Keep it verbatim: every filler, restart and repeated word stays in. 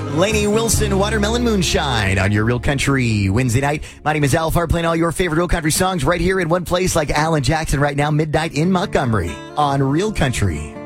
Lainey Wilson, Watermelon Moonshine on your Real Country Wednesday night. My name is Al Farr, playing all your favorite Real Country songs right here in one place like Alan Jackson right now, midnight in Montgomery on Real Country.